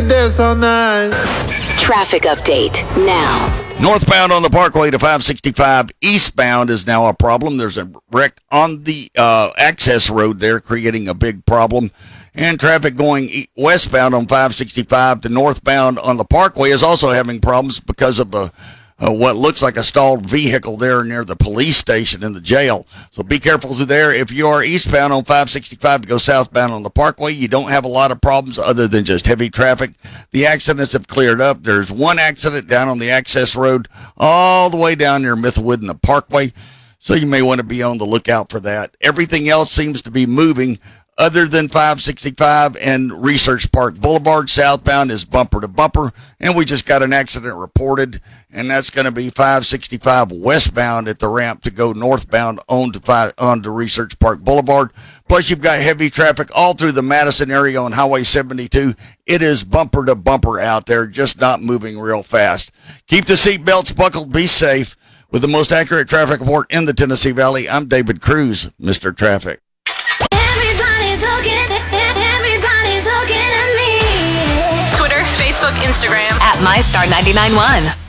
dance all night. Traffic update now. Northbound on the Parkway to 565 eastbound is now a problem. There's a wreck on the access road there, creating a big problem. And traffic going westbound on 565 to northbound on the Parkway is also having problems because of what looks like a stalled vehicle there near the police station and the jail. So be careful through there. If you are eastbound on 565 to go southbound on the Parkway, you don't have a lot of problems other than just heavy traffic. The accidents have cleared up. There's one accident down on the access road all the way down near Mithwood and the Parkway. So you may want to be on the lookout for that. Everything else seems to be moving other than 565 and Research Park Boulevard. Southbound is bumper to bumper, and we just got an accident reported, and that's going to be 565 westbound at the ramp to go northbound onto Research Park Boulevard. Plus, you've got heavy traffic all through the Madison area on Highway 72. It is bumper to bumper out there, just not moving real fast. Keep the seatbelts buckled. Be safe. With the most accurate traffic report in the Tennessee Valley, I'm David Cruz, Mr. Traffic. Everybody's looking at me. Twitter, Facebook, Instagram at MyStar991.